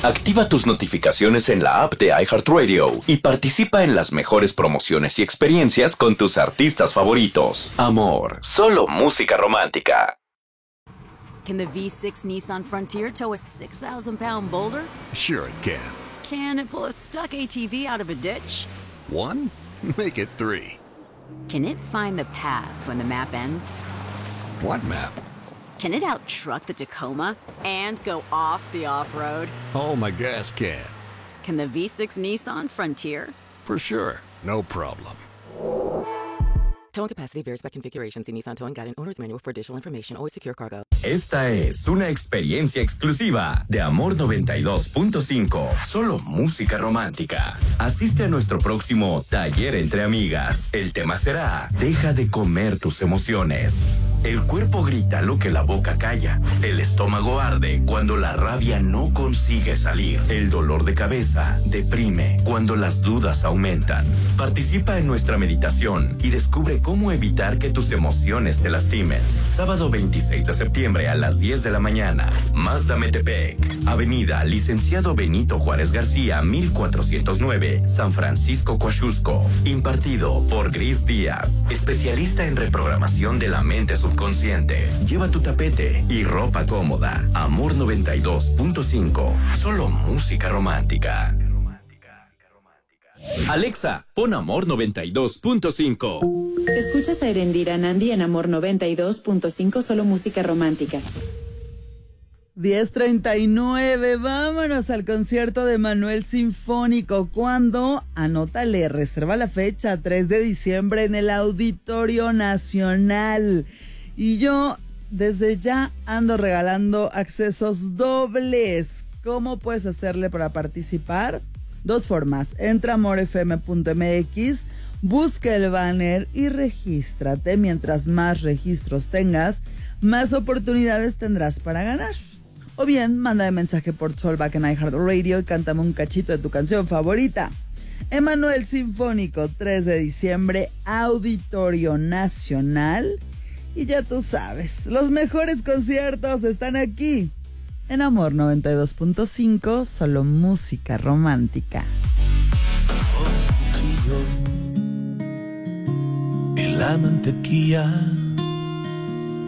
Activa tus notificaciones en la app de iHeartRadio y participa en las mejores promociones y experiencias con tus artistas favoritos. Amor, solo música romántica. Can the V6 Nissan Frontier tow a 6,000-pound boulder? Sure it can. Can it pull a stuck ATV out of a ditch? 1? Make it 3. Can it find the path when the map ends? What map? Can it out-truck the Tacoma and go off the off-road? Oh, my gas can. Can the V6 Nissan Frontier? For sure. No problem. Towing capacity varies by configuration. See Nissan Towing Guide and Owner's Manual for additional information. Always secure cargo. Esta es una experiencia exclusiva de Amor 92.5. Solo música romántica. Asiste a nuestro próximo taller entre amigas. El tema será: deja de comer tus emociones. El cuerpo grita lo que la boca calla. El estómago arde cuando la rabia no consigue salir. El dolor de cabeza deprime cuando las dudas aumentan. Participa en nuestra meditación y descubre cómo evitar que tus emociones te lastimen. Sábado 26 de septiembre a las 10 de la mañana. Mazda Metepec. Avenida Licenciado Benito Juárez García, 1409, San Francisco, Coaxusco. Impartido por Gris Díaz, especialista en reprogramación de la mente subconsciente. Lleva tu tapete y ropa cómoda. Amor 92.5. Solo música romántica. Alexa, pon Amor 92.5. Escuchas a Erendira Nandi en Amor 92.5, solo música romántica. 10:39, vámonos al concierto de Manuel Sinfónico. ¿Cuándo? Anótale, reserva la fecha, 3 de diciembre en el Auditorio Nacional. Y yo desde ya ando regalando accesos dobles. ¿Cómo puedes hacerle para participar? 2 formas. Entra a amorfm.mx, busca el banner y regístrate. Mientras más registros tengas, más oportunidades tendrás para ganar. O bien, manda un mensaje por Solback en iHeartRadio y cántame un cachito de tu canción favorita. Emanuel Sinfónico, 3 de diciembre, Auditorio Nacional. Y ya tú sabes, los mejores conciertos están aquí. En Amor 92.5, solo música romántica. Y la mantequilla